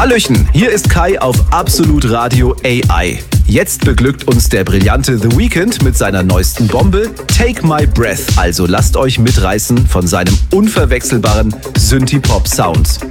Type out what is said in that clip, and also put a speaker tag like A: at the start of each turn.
A: Hallöchen, hier ist Kai auf Absolut Radio AI. Jetzt beglückt uns der brillante The Weeknd mit seiner neuesten Bombe Take My Breath. Also lasst euch mitreißen von seinem unverwechselbaren Synthie-Pop-Sound.